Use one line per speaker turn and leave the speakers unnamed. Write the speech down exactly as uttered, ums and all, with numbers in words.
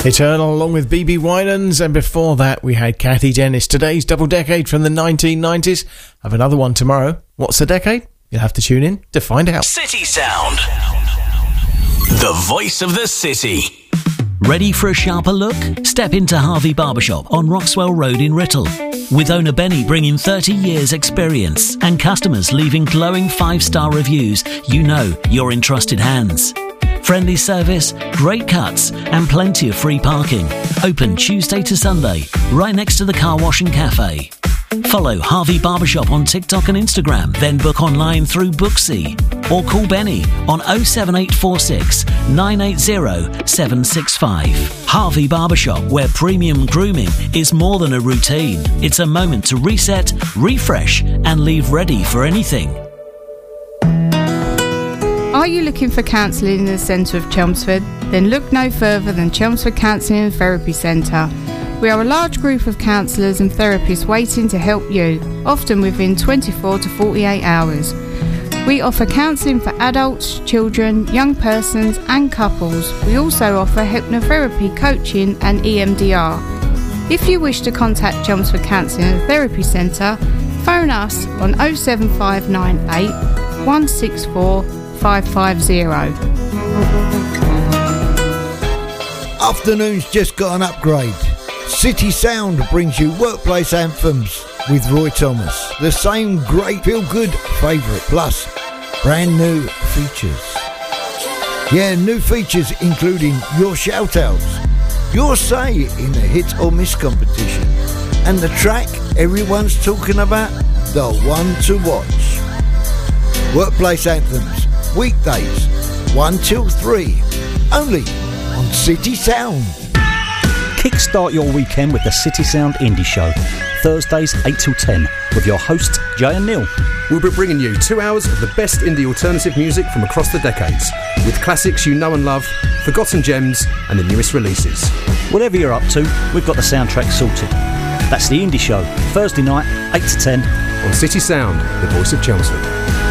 Eternal along with B B Winans, and before that we had Kathy Dennis. Today's double decade from the nineteen nineties. I have another one tomorrow. What's the decade? You'll have to tune in to find out.
City Sound, the voice of the city.
Ready for a sharper look? Step into Harvey Barbershop on Roxwell Road in Writtle. With owner Benny bringing thirty years experience and customers leaving glowing five-star reviews, you know you're in trusted hands. Friendly service, great cuts and plenty of free parking. Open Tuesday to Sunday, right next to the car wash and cafe. Follow Harvey Barbershop on TikTok and Instagram, then book online through Booksy. Or call Benny on oh seven eight four six, nine eight zero, seven six five. Harvey Barbershop, where premium grooming is more than a routine. It's a moment to reset, refresh and leave ready for anything.
Are you looking for counselling in the centre of Chelmsford? Then look no further than Chelmsford Counselling and Therapy Centre. We are a large group of counsellors and therapists waiting to help you, often within twenty-four to forty-eight hours. We offer counselling for adults, children, young persons and couples. We also offer hypnotherapy, coaching and E M D R. If you wish to contact Chelmsford Counselling and Therapy Centre, phone us on oh seven five nine eight, one six four, five five zero.
Afternoon's just got an upgrade. City Sound brings you workplace anthems with Roy Thomas. The same great feel-good favourite, plus brand new features. Yeah, new features including your shout-outs, your say in the hit or miss competition, and the track everyone's talking about, the one to watch. Workplace anthems, weekdays, one till three, only on City Sound.
Kickstart your weekend with the City Sound Indie Show, Thursdays eight till ten, with your host Jay and Neil.
We'll be bringing you two hours of the best indie alternative music from across the decades, with classics you know and love, forgotten gems and the newest releases.
Whatever you're up to, we've got the soundtrack sorted. That's the Indie Show, Thursday night, eight to ten.
On City Sound, the voice of Chelmsford.